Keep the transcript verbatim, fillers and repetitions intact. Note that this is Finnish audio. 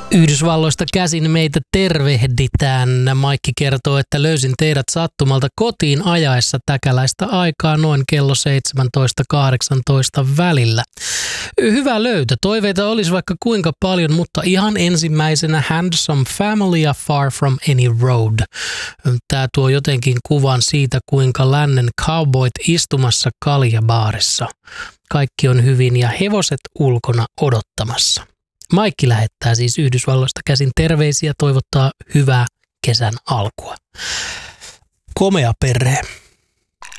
Yhdysvalloista käsin meitä tervehditään. Maikki kertoo, että löysin teidät sattumalta kotiin ajaessa täkäläistä aikaa noin kello seitsemäntoista kahdeksantoista välillä. Hyvä löytö. Toiveita olisi vaikka kuinka paljon, mutta ihan ensimmäisenä Handsome Family ja Far From Any Road. Tämä tuo jotenkin kuvan siitä, kuinka lännen cowboyt istumassa kaljabaarissa. Kaikki on hyvin ja hevoset ulkona odottamassa. Maikki lähettää siis Yhdysvalloista käsin terveisiä, toivottaa hyvää kesän alkua. Komea perhe.